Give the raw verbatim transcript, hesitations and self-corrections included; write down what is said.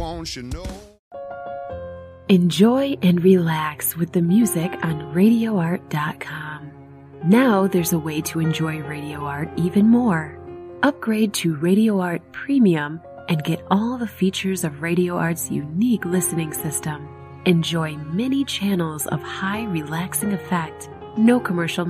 won't you know? Enjoy and relax with the music on radio art dot com. Now there's a way to enjoy Radio Art even more. Upgrade to Radio Art Premium and get all the features of Radio Art's unique listening system. Enjoy many channels of high relaxing effect, no commercial